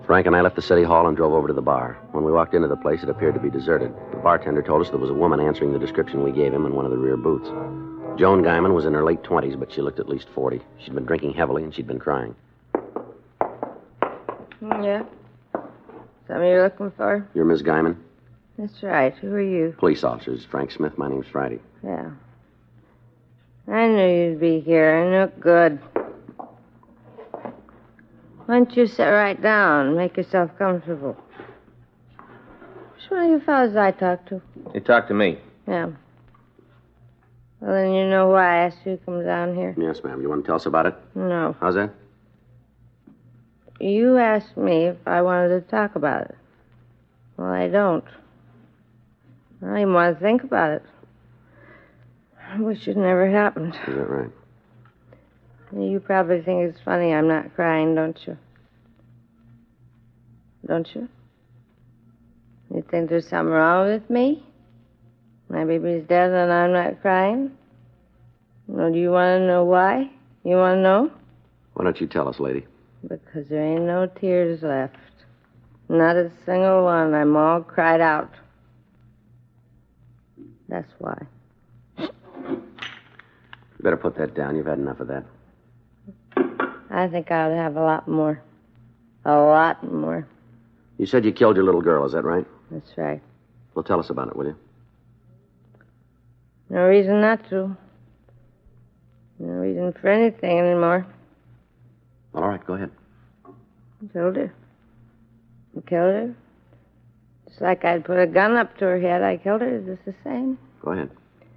Frank and I left the city hall and drove over to the bar. When we walked into the place, it appeared to be deserted. The bartender told us there was a woman answering the description we gave him in one of the rear booths. Joan Guyman was in her late 20s, but she looked at least 40. She'd been drinking heavily, and she'd been crying. Yeah? Something you're looking for? You're Miss Guyman? That's right. Who are you? Police officers. Frank Smith. My name's Friday. Yeah. I knew you'd be here. I knew it good. Why don't you sit right down and make yourself comfortable? Which one of you fellas I talked to? You talked to me. Yeah. Well, then you know why I asked you to come down here? Yes, ma'am. You want to tell us about it? No. How's that? You asked me if I wanted to talk about it. Well, I don't. I don't even want to think about it. I wish it never happened. Is that right? You probably think it's funny I'm not crying, don't you? Don't you? You think there's something wrong with me? My baby's dead and I'm not crying? Well, do you want to know why? You want to know? Why don't you tell us, lady? Because there ain't no tears left. Not a single one. I'm all cried out. That's why. You better put that down. You've had enough of that. I think I ought to have a lot more. A lot more. You said you killed your little girl, is that right? That's right. Well, tell us about it, will you? No reason not to. No reason for anything anymore. All right, go ahead. Killed her. I killed her. Just like I'd put a gun up to her head, I killed her. Is this the same? Go ahead.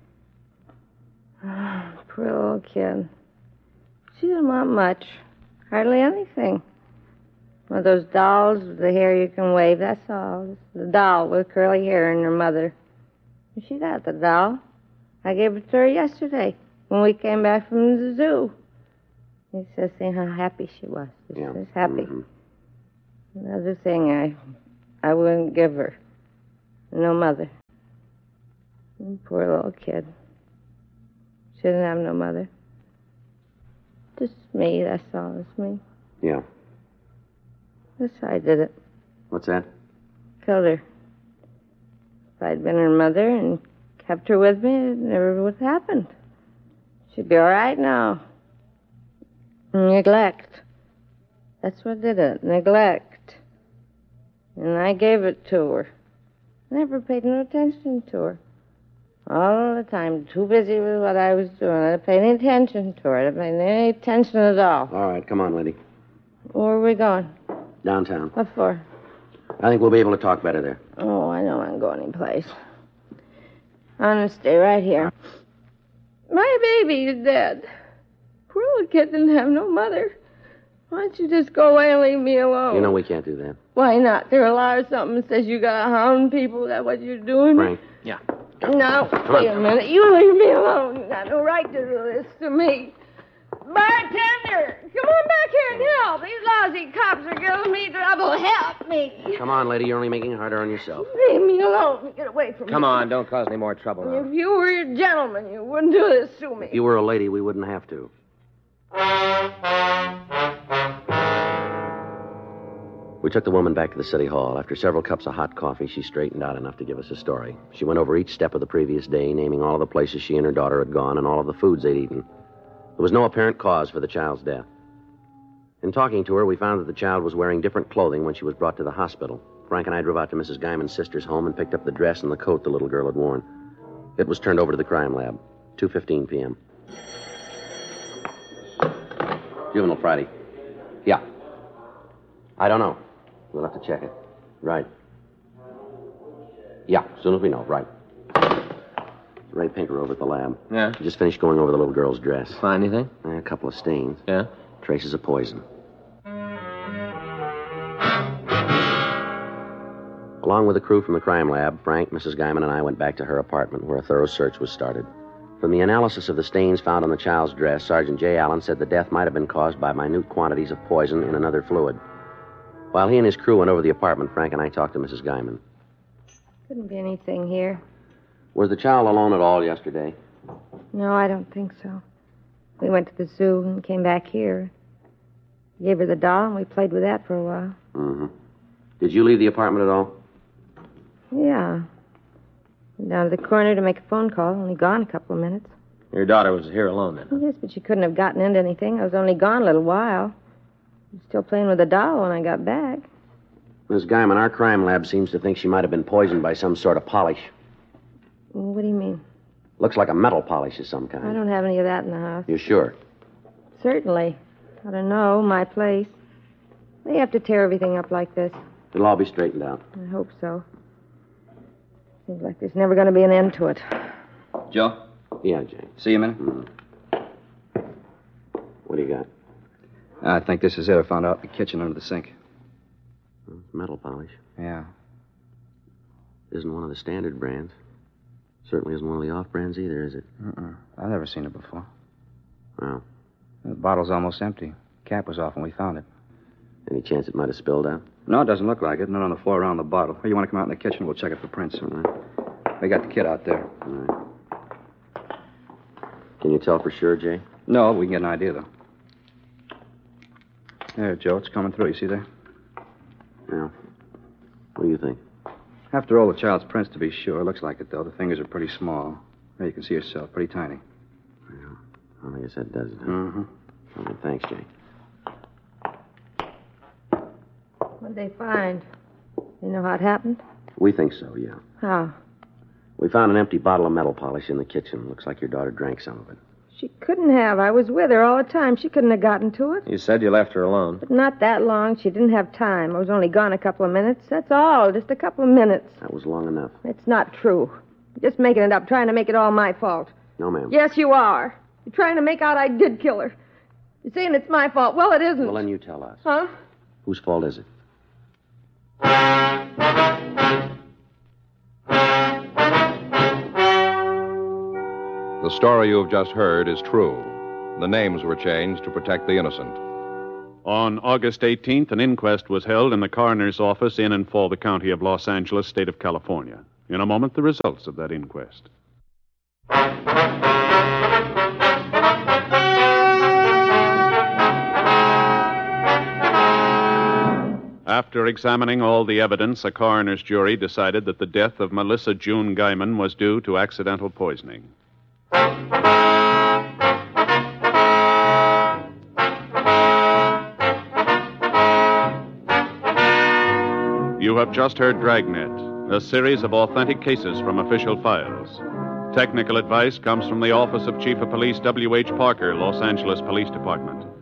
Oh, poor little kid. She didn't want much. Hardly anything. One of those dolls with the hair you can wave, that's all. The doll with curly hair and her mother. She got the doll. I gave it to her yesterday when we came back from the zoo. He says, seeing how happy she was. She was happy. Mm-hmm. Another thing I wouldn't give her. No mother. Poor little kid. She didn't have no mother. Just me, that's all. It's me. Yeah. That's how I did it. What's that? Killed her. If I'd been her mother and kept her with me, it never would have happened. She'd be all right now. Neglect. That's what did it. Neglect. And I gave it to her. Never paid no attention to her. All the time, too busy with what I was doing. I didn't pay any attention to her. I didn't pay any attention at all. All right, come on, lady. Where are we going? Downtown. What for? I think we'll be able to talk better there. Oh, I don't want to go anyplace. I'm going to stay right here. My baby is dead. Poor little kid didn't have no mother. Why don't you just go away and leave me alone? You know we can't do that. Why not? There a law or something that says you gotta hound people. Is that what you're doing? Frank. Yeah. No, wait a minute. You leave me alone. You got no right to do this to me. Bartender, come on back here and help. These lousy cops are giving me trouble. Help me. Come on, lady. You're only making it harder on yourself. Leave me alone. Get away from me. Come on, don't cause any more trouble now. If you were a gentleman, you wouldn't do this to me. If you were a lady, we wouldn't have to. We took the woman back to the city hall. After several cups of hot coffee, she straightened out enough to give us a story. She went over each step of the previous day, naming all of the places she and her daughter had gone and all of the foods they'd eaten. There was no apparent cause for the child's death. In talking to her, we found that the child was wearing different clothing when she was brought to the hospital. Frank and I drove out to Mrs. Guyman's sister's home and picked up the dress and the coat the little girl had worn. It was turned over to the crime lab, 2:15 p.m. Juvenile Friday. Yeah. I don't know. We'll have to check it. Right. Yeah, as soon as we know. Right. Ray Pinker over at the lab. Yeah? He just finished going over the little girl's dress. Find anything? A couple of stains. Yeah? Traces of poison. Along with the crew from the crime lab, Frank, Mrs. Guyman, and I went back to her apartment where a thorough search was started. From the analysis of the stains found on the child's dress, Sergeant J. Allen said the death might have been caused by minute quantities of poison in another fluid. While he and his crew went over the apartment, Frank and I talked to Mrs. Guyman. Couldn't be anything here. Was the child alone at all yesterday? No, I don't think so. We went to the zoo and came back here. Gave her the doll, and we played with that for a while. Mm-hmm. Did you leave the apartment at all? Yeah. Went down to the corner to make a phone call. Only gone a couple of minutes. Your daughter was here alone then, huh? Yes, but she couldn't have gotten into anything. I was only gone a little while. I was still playing with the doll when I got back. Miss Guyman, our crime lab seems to think she might have been poisoned by some sort of polish. What do you mean? Looks like a metal polish of some kind. I don't have any of that in the house. You sure? Certainly. I don't know. My place. They have to tear everything up like this. It'll all be straightened out. I hope so. Seems like there's never going to be an end to it. Joe? Yeah, Jane. See you a minute? What do you got? I think this is it. I found out in the kitchen under the sink. Well, it's metal polish. Yeah. Isn't one of the standard brands. Certainly isn't one of the off brands either, is it? I've never seen it before. Well, The bottle's almost empty. Cap was off when we found it. any chance it might have spilled out? No, it doesn't look like it. Not on the floor around the bottle. Hey, you want to come out in the kitchen? We'll check it for prints. All right. We got the kid out there. All right. Can you tell for sure, Jay? No, we can get an idea, though. There, Joe, it's coming through. You see there? Yeah. What do you think? Have to roll the child's prints to be sure. Looks like it, though. The fingers are pretty small. There, you can see yourself. Pretty tiny. Yeah. Well, I guess that does it. Huh? Mm-hmm. Okay, thanks, Jay. What'd they find? You know how it happened? We think so, yeah. How? We found an empty bottle of metal polish in the kitchen. Looks like your daughter drank some of it. She couldn't have. I was with her all the time. She couldn't have gotten to it. You said you left her alone. But not that long. She didn't have time. I was only gone a couple of minutes. That's all. Just a couple of minutes. That was long enough. It's not true. You're just making it up, trying to make it all my fault. No, ma'am. Yes, you are. You're trying to make out I did kill her. You're saying it's my fault. Well, it isn't. Well, then you tell us. Huh? Whose fault is it? The story you have just heard is true. The names were changed to protect the innocent. On August 18th, an inquest was held in the coroner's office in and for the county of Los Angeles, state of California. In a moment, the results of that inquest. After examining all the evidence, a coroner's jury decided that the death of Melissa June Guyman was due to accidental poisoning. You have just heard Dragnet, a series of authentic cases from official files. Technical advice comes from the Office of Chief of Police W.H. Parker, Los Angeles Police Department.